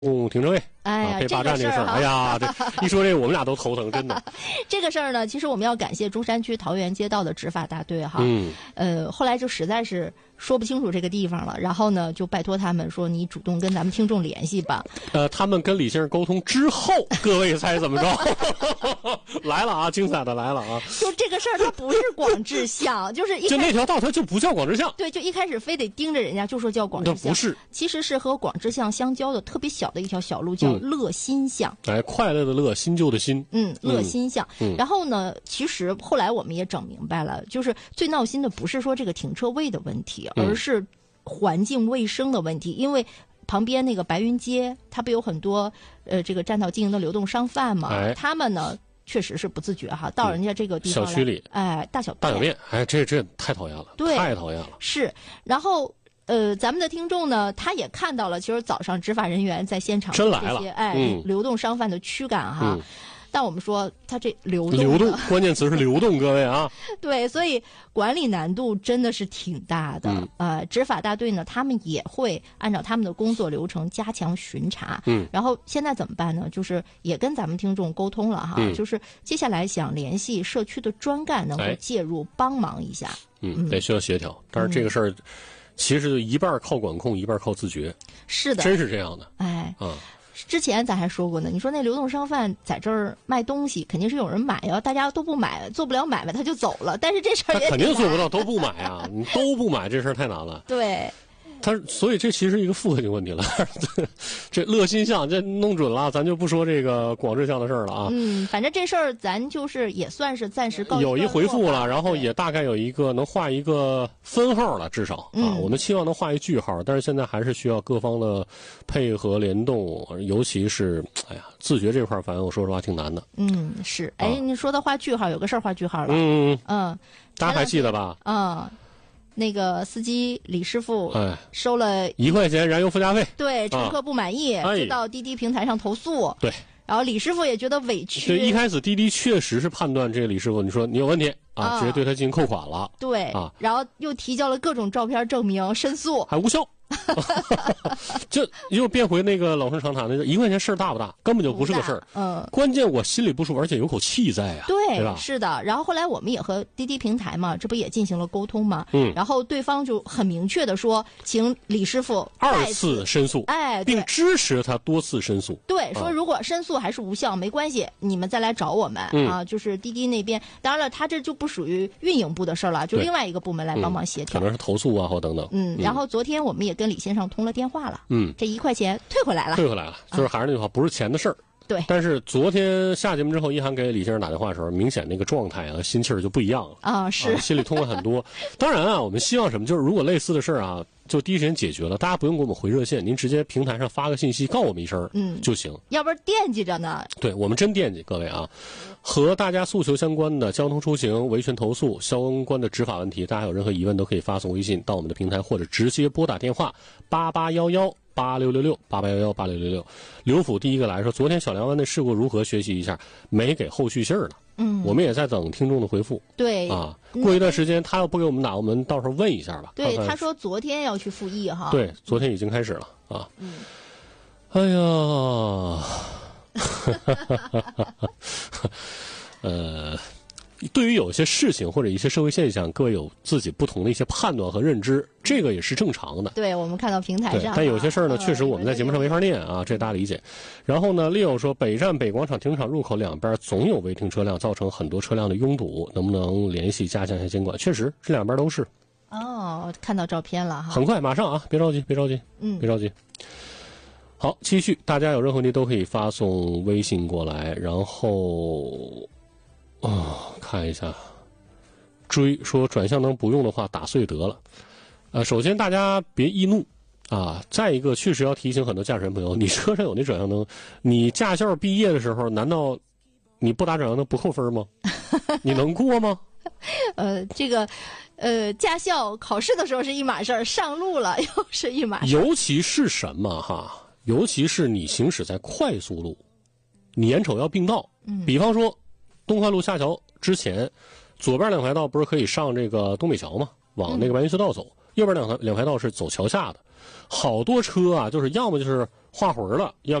停车位， 哎呀， 被霸占这个事儿，哎呀，这一说这个我们俩都头疼，真的。 这个事儿呢，其实我们要感谢中山区桃园街道的执法大队哈。后来就实在是说不清楚这个地方了，然后呢，就拜托他们说你主动跟咱们听众联系吧。 他们跟李先生沟通之后，各位猜怎么着？来了啊，精彩的来了啊！ 就这个事儿，它不是广志巷，就那条道它就不叫广志巷。 对，就一开始非得盯着人家就说叫广志巷， 不是， 其实是和广志巷相交的特别小的一条小路，叫乐心巷。 哎，快乐的乐，新旧的新。 乐心巷。然后呢，其实后来我们也整明白了，就是最闹心的不是说这个停车位的问题，而是环境卫生的问题，因为旁边那个白云街，它不有很多这个占道经营的流动商贩嘛？他们呢确实是不自觉哈，到人家这个地方小区里， 哎，大小便，哎，这太讨厌了， 对， 太讨厌了。 是，然后咱们的听众呢，他也看到了，其实早上执法人员在现场真来了， 流动商贩的驱赶哈。但我们说它这流动，关键词是流动，各位啊。 对，所以管理难度真的是挺大的。执法大队呢，他们也会按照他们的工作流程加强巡查。然后现在怎么办呢？就是也跟咱们听众沟通了哈，就是接下来想联系社区的专干能够介入帮忙一下。 得需要协调，但是这个事儿其实就一半靠管控，一半靠自觉。 是的， 真是这样的。 之前咱还说过呢，你说那流动商贩在这儿卖东西，肯定是有人买呀，大家都不买，做不了买卖他就走了。但是这事儿也肯定做不到，都不买啊，你都不买，这事儿太难了。 对。 所以这其实是一个复合性问题了。这乐心巷这弄准了，咱就不说这个广志巷的事儿了啊。 反正这事儿咱就是也算是暂时有一回复了，然后也大概有一个能画一个分号了，至少啊，我们期望能画一句号，但是现在还是需要各方的配合联动，尤其是自觉这块反正我说实话挺难的。 是，你说到画句号，有个事儿画句号了。 大家还记得吧？ 那个司机李师傅收了 1块钱燃油附加费， 对，乘客不满意，就到滴滴平台上投诉。 对， 然后李师傅也觉得委屈。 对，一开始滴滴确实是判断这个李师傅，你说你有问题啊，直接对他进行扣款了。 对啊，然后又提交了各种照片证明，申诉还无效。就又变回那个老生常谈的，1块钱事儿大不大？根本就不是个事儿。关键我心里不舒服，而且有口气在啊。对吧？ 是的。然后后来我们也和滴滴平台嘛，这不也进行了沟通嘛？然后对方就很明确的说，请李师傅 2次申诉，并支持他多次申诉。 对，说如果申诉还是无效，没关系，你们再来找我们啊。就是滴滴那边，当然了，他这就不属于运营部的事儿了，就另外一个部门来帮忙协调， 可能是投诉啊或等等。 然后昨天我们也跟李先生通了电话了。这1块钱退回来了， 就是还是那句话，不是钱的事儿。 对。 但是昨天下节目之后，一涵给李先生打电话的时候，明显那个状态啊、心气儿就不一样了啊，是心里通了很多。当然啊，我们希望什么？就是如果类似的事儿啊，就第一时间解决了，大家不用给我们回热线，您直接平台上发个信息告我们一声，就行。 要不然惦记着呢。 对，我们真惦记各位啊。和大家诉求相关的交通出行、维权投诉相关的执法问题，大家有任何疑问都可以发送微信到我们的平台，或者直接拨打电话8811866688118666。刘府第一个来说，昨天小梁湾的事故如何？学习一下，没给后续信儿呢。我们也在等听众的回复。 对啊，过一段时间他要不给我们打，我们到时候问一下吧。 对， 看看他说昨天要去复议哈。 对，昨天已经开始了啊。哎呀。对于有些事情或者一些社会现象，各位有自己不同的一些判断和认知，这个也是正常的。 对，我们看到平台上， 但有些事儿呢，确实我们在节目上没法念啊，这大家理解。然后呢，Leo 说，北站北广场停车场入口两边总有违停车辆，造成很多车辆的拥堵，能不能联系加强一下监管？确实，这两边都是。 看到照片了哈。 很快，马上啊，别着急，别着急，别着急。好，继续，大家有任何问题都可以发送微信过来，然后看一下，追说转向灯不用的话打碎得了。首先大家别易怒啊，再一个确实要提醒很多驾驶人朋友，你车上有那转向灯，你驾校毕业的时候难道你不打转向灯不扣分吗？你能过吗？ 这个驾校考试的时候是一码事儿，上路了又是一码事儿。 尤其是什么哈？尤其是你行驶在快速路，你眼瞅要并道，比方说东快路下桥之前，左边2排道不是可以上这个东北桥吗？往那个白云隧道走， 右边两排道是走桥下的，好多车啊，就是要么就是画魂了，要